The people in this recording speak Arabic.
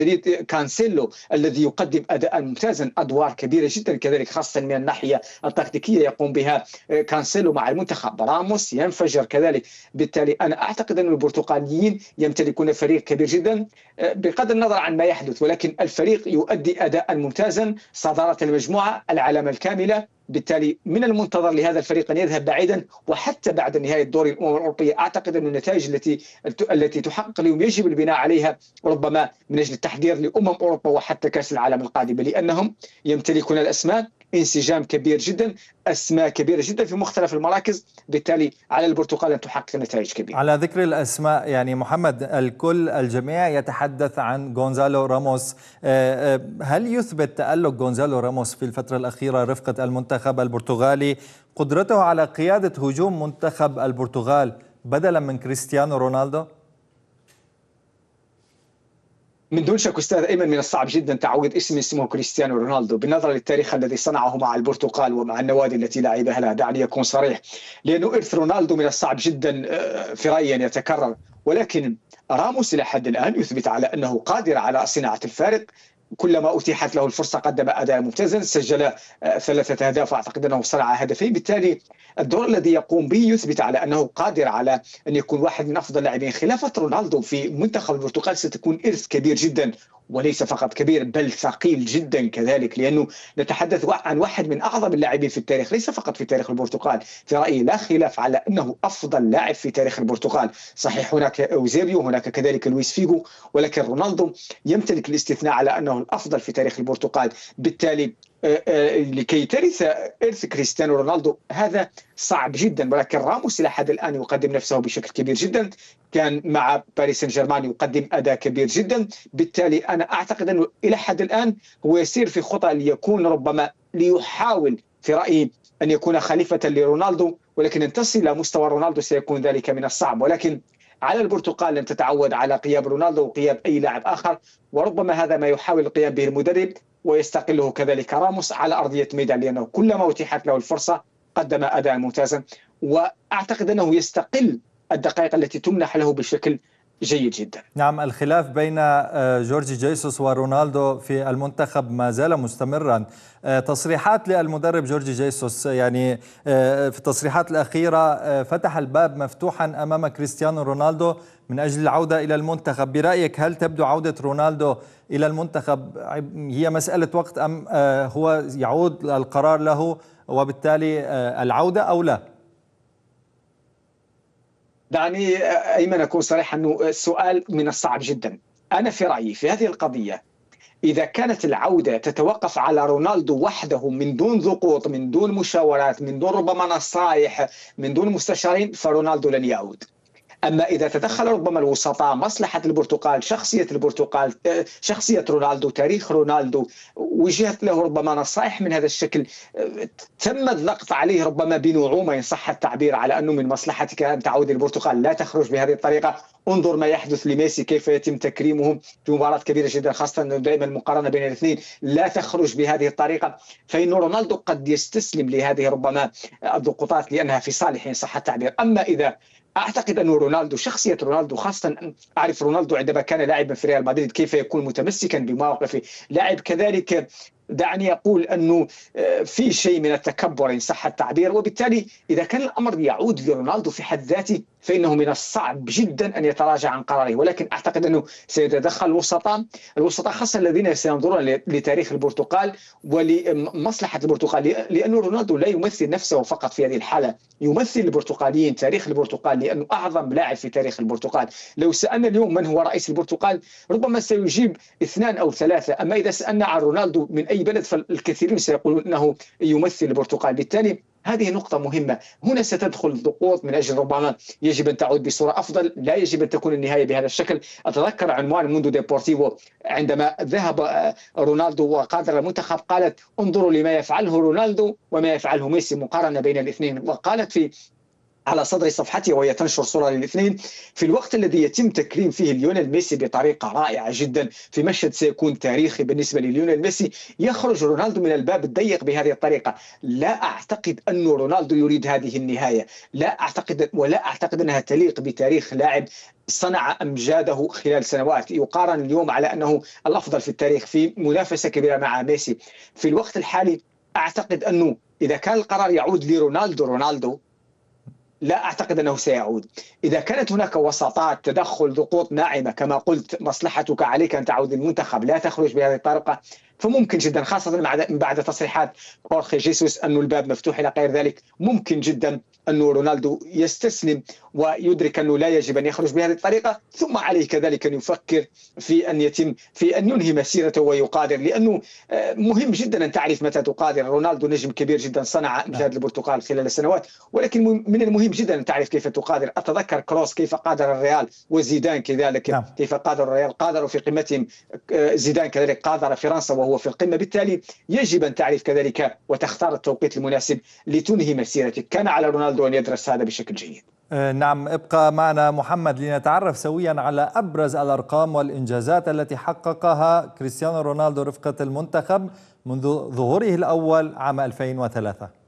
كانسيلو الذي يقدم أداء ممتازا، أدوار كبيرة جدا كذلك خاصة من الناحية التكتيكية يقوم بها كانسيلو مع المنتخب. راموس ينفجر كذلك. بالتالي أنا أعتقد أن البرتغاليين يمتلكون فريق كبير جدا بغض النظر عن ما يحدث، ولكن الفريق يؤدي أداء ممتازا، صدارة المجموعة، العلامة الكاملة. بالتالي من المنتظر لهذا الفريق أن يذهب بعيدا، وحتى بعد نهاية دور الأمم الأوروبية أعتقد أن النتائج التي تحقق اليوم يجب البناء عليها ربما من أجل التحضير لأمم أوروبا وحتى كأس العالم القادمة، لأنهم يمتلكون الأسماء، انسجام كبير جدا، أسماء كبيرة جدا في مختلف المراكز. بالتالي على البرتغال أن تحقق نتائج كبيرة. على ذكر الأسماء يعني محمد، الجميع يتحدث عن غونزالو راموس. هل يثبت تألق غونزالو راموس في الفترة الأخيرة رفقة المنتخب البرتغالي قدرته على قيادة هجوم منتخب البرتغال بدلا من كريستيانو رونالدو؟ من دون شك أستاذ أيمن، من الصعب جدا تعويض اسمه كريستيانو رونالدو بالنظر للتاريخ الذي صنعه مع البرتغال ومع النوادي التي لعبها لها. دعني أكون صريح، لأنه إرث رونالدو من الصعب جدا في رأيي أن يتكرر، ولكن راموس إلى حد الآن يثبت على أنه قادر على صناعة الفارق. كلما أتيحت له الفرصة قدم أداء ممتازا، سجل 3 أهداف وأعتقد أنه صنع هدفين. بالتالي الدور الذي يقوم به يثبت على أنه قادر على أن يكون واحد من أفضل اللاعبين. خلافة رونالدو في منتخب البرتغال ستكون إرث كبير جدا، وليس فقط كبير بل ثقيل جدا كذلك، لأنه نتحدث عن واحد من أعظم اللاعبين في التاريخ، ليس فقط في تاريخ البرتغال. في رأيي لا خلاف على أنه أفضل لاعب في تاريخ البرتغال. صحيح هناك أوزيبيو، هناك كذلك لويس فيغو، ولكن رونالدو يمتلك الاستثناء على أنه الأفضل في تاريخ البرتغال. بالتالي لكي ترث إرث كريستيانو رونالدو هذا صعب جدا، ولكن راموس إلى حد الآن يقدم نفسه بشكل كبير جدا. كان مع باريس سان جيرمان يقدم أداء كبير جدا. بالتالي أنا أعتقد أنه إلى حد الآن هو يسير في خطى ليكون ربما ليحاول في رأيي أن يكون خليفة لرونالدو، ولكن أن تصل إلى مستوى رونالدو سيكون ذلك من الصعب. ولكن على البرتغال أن تتعود على غياب رونالدو وغياب أي لاعب آخر، وربما هذا ما يحاول القيام به المدرب ويستقله كذلك راموس على أرضية ميدان، لأنه كلما أتيحت له الفرصة قدم أداء ممتازا، وأعتقد أنه يستقل الدقائق التي تمنح له بشكل جيد جدا. نعم، الخلاف بين جورجي جيسوس ورونالدو في المنتخب ما زال مستمرا. تصريحات للمدرب جورجي جيسوس يعني في التصريحات الأخيرة فتح الباب مفتوحا أمام كريستيانو رونالدو من أجل العودة إلى المنتخب. برأيك هل تبدو عودة رونالدو إلى المنتخب هي مسألة وقت، أم هو يعود القرار له وبالتالي العودة أو لا؟ دعني أيمن أكون صريح أنه السؤال من الصعب جدا. أنا في رأيي في هذه القضية إذا كانت العودة تتوقف على رونالدو وحده من دون ضغوط، من دون مشاورات، من دون ربما نصائح، من دون مستشارين، فرونالدو لن يعود. أما إذا تدخل ربما الوسطاء، مصلحة البرتغال، شخصية البرتغال، شخصية رونالدو، تاريخ رونالدو، وجهت له ربما نصائح من هذا الشكل، تم الضغط عليه ربما بنعومة إن صح التعبير على أنه من مصلحتك أن تعود البرتغال، لا تخرج بهذه الطريقة. انظر ما يحدث لميسي، كيف يتم تكريمه في مباراة كبيرة جدا، خاصة أنه دائما المقارنة بين الاثنين، لا تخرج بهذه الطريقة. فإن رونالدو قد يستسلم لهذه ربما الضغوطات لأنها في صالحه إن صح التعبير. أما إذا أعتقد أن رونالدو، شخصية رونالدو، خاصة أعرف رونالدو عندما كان لاعبا في ريال مدريد كيف يكون متمسكا بمواقفه، لاعب كذلك دعني أقول أنه في شيء من التكبر إن صح التعبير. وبالتالي إذا كان الأمر يعود لرونالدو في حد ذاته فإنه من الصعب جدا أن يتراجع عن قراره، ولكن أعتقد أنه سيتدخل الوسطاء خاصة الذين سينظرون لتاريخ البرتغال ولمصلحة البرتغال، لأن رونالدو لا يمثل نفسه فقط في هذه الحالة، يمثل البرتغاليين، تاريخ البرتغال، لأنه أعظم لاعب في تاريخ البرتغال. لو سألنا اليوم من هو رئيس البرتغال ربما سيجيب 2 أو 3، أما إذا سألنا عن رونالدو من أي بلد فالكثيرين سيقولون أنه يمثل البرتغال. بالتالي هذه نقطة مهمة. هنا ستدخل الضغوط من أجل ربما يجب أن تعود بصورة أفضل، لا يجب أن تكون النهاية بهذا الشكل. أتذكر عنوان موندو ديبورتيفو عندما ذهب رونالدو وقادر المنتخب قالت انظروا لما يفعله رونالدو وما يفعله ميسي، مقارنة بين الاثنين، وقالت في على صدر صفحته وهي تنشر صورة للاثنين في الوقت الذي يتم تكريم فيه ليونيل ميسي بطريقة رائعة جدا في مشهد سيكون تاريخي بالنسبة لليونيل ميسي. يخرج رونالدو من الباب الضيق بهذه الطريقة. لا أعتقد أن رونالدو يريد هذه النهاية، ولا أعتقد أنها تليق بتاريخ لاعب صنع أمجاده خلال سنوات، يقارن اليوم على أنه الأفضل في التاريخ في منافسة كبيرة مع ميسي. في الوقت الحالي أعتقد أنه إذا كان القرار يعود لرونالدو لا أعتقد أنه سيعود. إذا كانت هناك وساطات، تدخل، ضغوط ناعمة كما قلت، مصلحتك عليك أن تعود للمنتخب، لا تخرج بهذه الطريقة، فممكن جدا، خاصة من بعد تصريحات خورخي جيسوس أن الباب مفتوح إلى غير ذلك، ممكن جدا أن رونالدو يستسلم ويدرك أنه لا يجب أن يخرج بهذه الطريقة، ثم عليه كذلك أن يفكر في أن ينهي مسيرته ويقادر، لأنه مهم جدا أن تعرف متى تقادر. رونالدو نجم كبير جدا صنع أمجاد البرتغال خلال السنوات، ولكن من المهم جدا أن تعرف كيف تقادر. أتذكر كروس كيف قادر الريال، وزيدان كذلك كيف قادر الريال، قادروا في قمتهم. زيدان كذلك قادر فرنسا وهو في القمة. بالتالي يجب أن تعرف كذلك وتختار التوقيت المناسب لتنهي مسيرتك. كان على رونالدو أن يدرس هذا بشكل جيد. نعم، ابقى معنا محمد لنتعرف سويا على أبرز الأرقام والإنجازات التي حققها كريستيانو رونالدو رفقة المنتخب منذ ظهوره الأول عام 2003.